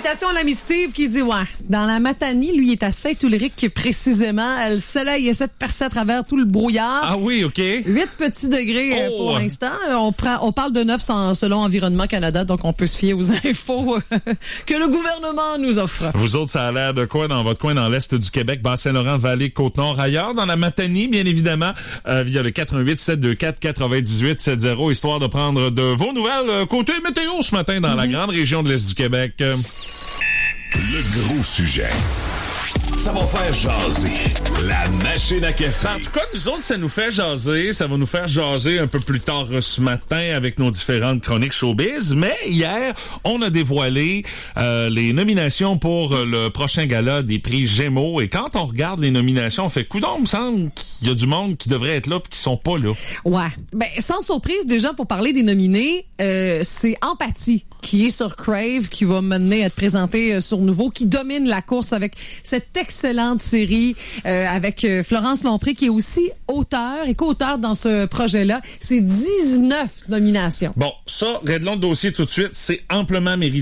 salutations à l'ami Steve qui dit, ouais, dans la Matanie, lui, il est à Saint-Ulrich précisément. Le soleil essaie de percer à travers tout le brouillard. Ah oui, OK. 8 petits degrés pour l'instant. On parle de 9 selon Environnement Canada, donc on peut se fier aux infos que le gouvernement nous offre. Vous autres, ça a l'air de quoi dans votre coin, dans l'est du Québec, Bas-Saint-Laurent, Vallée, Côte-Nord, ailleurs, dans la Matanie, bien évidemment, via le 88-724-9870, histoire de prendre de vos nouvelles côté météo ce matin dans la grande région de l'est du Québec. Le gros sujet. Ça va faire jaser. La machine à café. En tout cas, nous autres, ça nous fait jaser. Ça va nous faire jaser un peu plus tard ce matin avec nos différentes chroniques showbiz. Mais hier, on a dévoilé les nominations pour le prochain gala des prix Gémeaux. Et quand on regarde les nominations, on fait coudonc, il me semble qu'il y a du monde qui devrait être là et qui sont pas là. Ouais. Ben, sans surprise, déjà, pour parler des nominés, c'est Empathie qui est sur Crave, qui va mener à être présenté sur Nouveau, qui domine la course avec cette excellente série avec Florence Lompré, qui est aussi auteur et co-auteur dans ce projet-là. C'est 19 nominations. Bon, ça, réglons le dossier tout de suite. C'est amplement mérité.